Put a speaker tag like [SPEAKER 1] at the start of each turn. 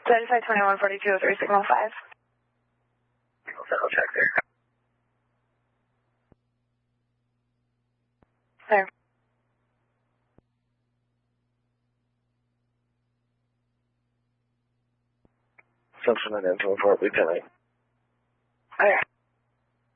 [SPEAKER 1] Satisfied 214203, signal 5.
[SPEAKER 2] I'll check there.
[SPEAKER 1] There.
[SPEAKER 2] Central 9 Info Report, Lieutenant.
[SPEAKER 1] Okay.